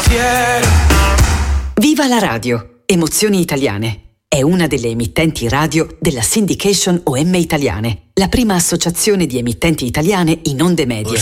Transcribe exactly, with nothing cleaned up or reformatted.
fiera. Viva la radio! Emozioni Italiane. È una delle emittenti radio della Syndication O M Italiane, la prima associazione di emittenti italiane in onde medie.